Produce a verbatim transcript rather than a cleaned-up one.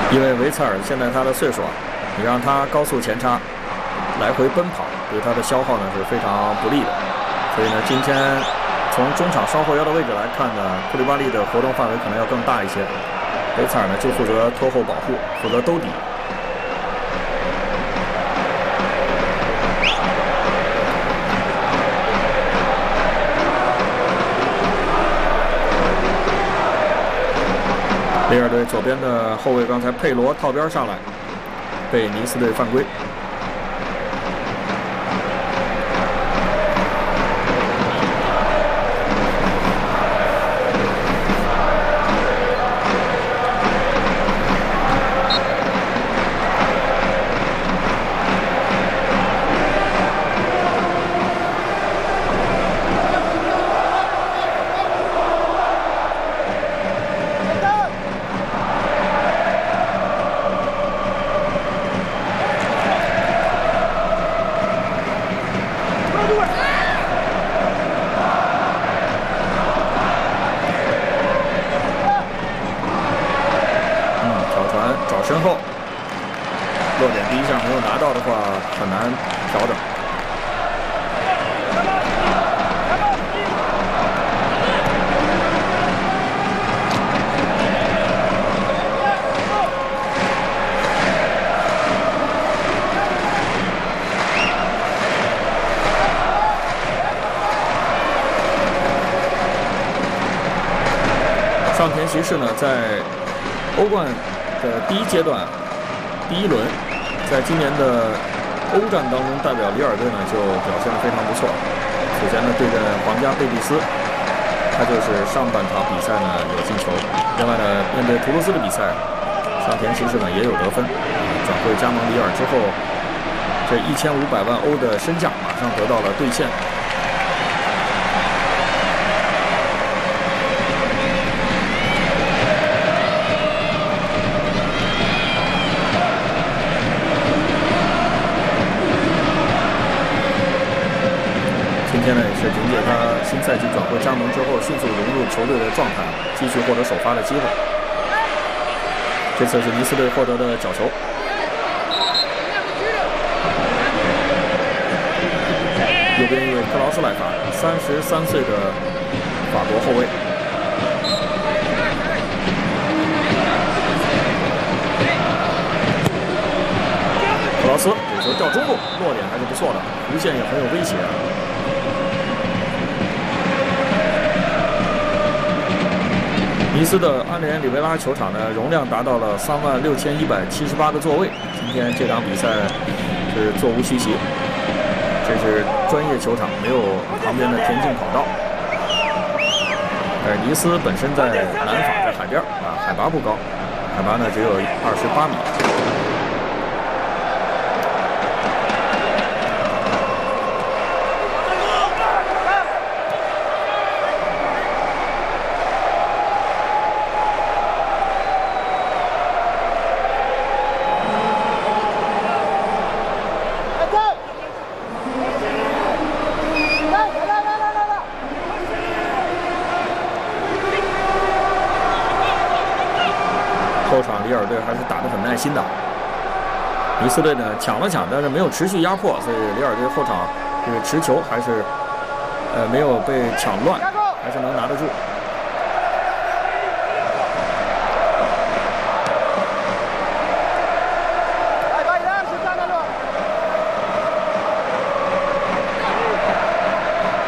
因为维茨尔现在他的岁数啊，你让他高速前插，来回奔跑，对他的消耗呢是非常不利的。所以呢，今天从中场双后腰的位置来看呢，库利巴利的活动范围可能要更大一些。维茨尔呢就负责拖后保护，负责兜底。 里尔队左边的后卫刚才佩罗套边上来，被尼斯队犯规。身后，落点第一下没有拿到的话，很难调整。上田骑士呢，在欧冠 的第一阶段，第一轮，在今年的欧战当中，代表里尔队呢就表现得非常不错。首先呢，对阵皇家贝蒂斯，他就是上半场比赛呢有进球。另外呢，面对图卢兹的比赛，上田骑士呢也有得分。转会加盟里尔之后，这一千五百万欧的身价马上得到了兑现。 今天呢，也是凭借他新赛季转会加盟之后，迅速融入球队的状态，继续获得首发的机会。这次是尼斯队获得的角球。右边一位克劳斯来罚，三十三岁的法国后卫。克劳斯这球掉中路，落点还是不错的，弧线也很有威胁。 尼斯的安联里维拉球场呢，容量达到了三万六千一百七十八个座位。今天这场比赛是座无虚席，这是专业球场，没有旁边的田径跑道。而尼斯本身在南法，在海边啊，海拔不高，海拔呢只有二十八米。 后场里尔队还是打得很耐心的，尼斯队呢抢了抢，但是没有持续压迫，所以里尔队后场这个持球还是呃没有被抢乱，还是能拿得住。